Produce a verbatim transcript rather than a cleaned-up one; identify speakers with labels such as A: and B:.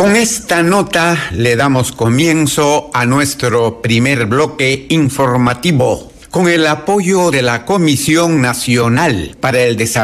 A: Con esta nota le damos comienzo a nuestro primer bloque informativo, con el apoyo de la Comisión Nacional para el Desarrollo